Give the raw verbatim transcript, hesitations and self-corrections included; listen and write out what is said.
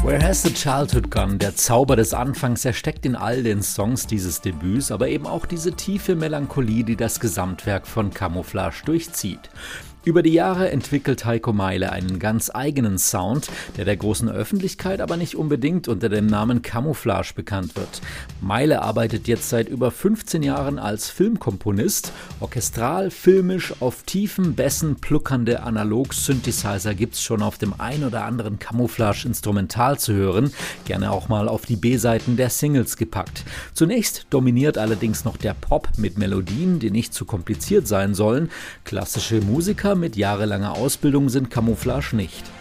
Where Has the Childhood Gone? Der Zauber des Anfangs, er steckt in all den Songs dieses Debüts, aber eben auch diese tiefe Melancholie, die das Gesamtwerk von Camouflage durchzieht. Über die Jahre entwickelt Heiko Meile einen ganz eigenen Sound, der der großen Öffentlichkeit aber nicht unbedingt unter dem Namen Camouflage bekannt wird. Meile arbeitet jetzt seit über fünfzehn Jahren als Filmkomponist. Orchestral, filmisch, auf tiefen Bässen pluckernde Analog-Synthesizer gibt's schon auf dem ein oder anderen Camouflage-Instrumental zu hören, gerne auch mal auf die B-Seiten der Singles gepackt. Zunächst dominiert allerdings noch der Pop mit Melodien, die nicht zu kompliziert sein sollen. Klassische Musiker mit jahrelanger Ausbildung sind Camouflage nicht.